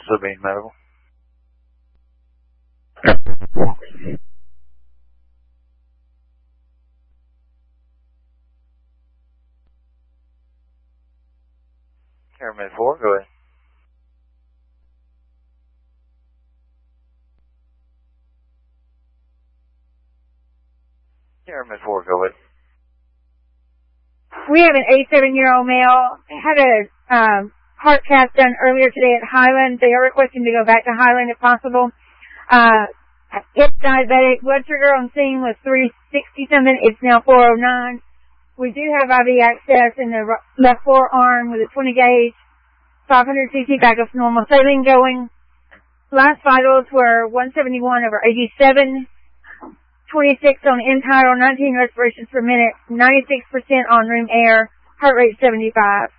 Sabine Medical. Airman 4, go ahead. Airman 4, go ahead. We have an 87-year-old male. Had a heart cath done earlier today at Highland. They are requesting to go back to Highland if possible. It's diabetic. Blood sugar on scene was 360-something. It's now 409. We do have IV access in the left forearm with a 20 gauge, 500 cc backup normal saline going. Last vitals were 171/87, 26 on end-tidal, 19 respirations per minute, 96% on room air, heart rate 75.